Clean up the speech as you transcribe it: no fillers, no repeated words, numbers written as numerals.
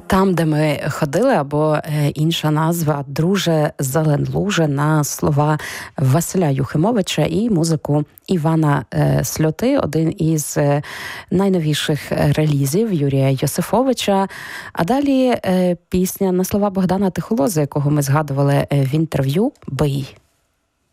Там, де ми ходили, або інша назва «Друже Зеленлуже» на слова Василя Юхимовича і музику Івана Сльоти, один із найновіших релізів Юрія Йосифовича. А далі пісня на слова Богдана Тихолози, якого ми згадували в інтерв'ю «Бий».